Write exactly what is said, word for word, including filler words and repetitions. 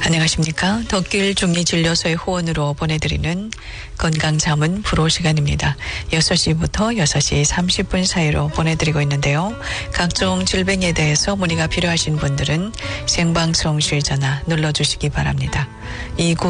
안녕하십니까. 덕길 중리진료소의 후원으로 보내드리는 건강자문 프로 시간입니다. 여섯 시부터 여섯 시 삼십 분 사이로 보내드리고 있는데요. 각종 질병에 대해서 문의가 필요하신 분들은 생방송 실 전화 눌러주시기 바랍니다. 이구